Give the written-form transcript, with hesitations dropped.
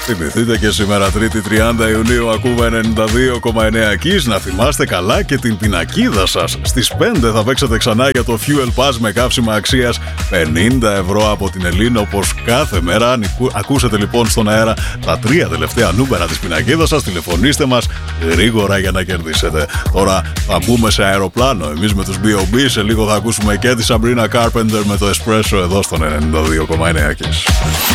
Θυμηθείτε και σήμερα 3η 30 Ιουνίου ακούμε 92,9 Kiss. Να θυμάστε καλά και την πινακίδα σας. Στις 5 θα παίξετε ξανά για το Fuel Pass με καύσιμα αξίας 50 ευρώ από την Ελλήνο, όπως κάθε μέρα. Αν ακούσετε λοιπόν στον αέρα τα 3 τελευταία νούμερα της πινακίδας σας, τηλεφωνήστε μας γρήγορα για να κερδίσετε. Τώρα θα μπούμε σε αεροπλάνο εμείς με τους B.O.B. Σε λίγο θα ακούσουμε και τη Sabrina Carpenter με το Espresso εδώ στον 92,9 Kiss.